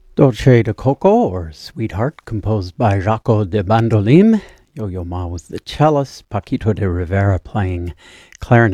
Dolce de Coco, or Sweetheart, composed by Jaco de Bandolim. Yo-Yo Ma was the cellist, Paquito de Rivera playing clarinet.